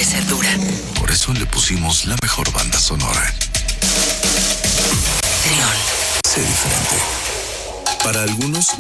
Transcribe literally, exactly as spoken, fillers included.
quiere ser dura. Por eso le pusimos la mejor banda sonora. Trión. Sé diferente. Para algunos,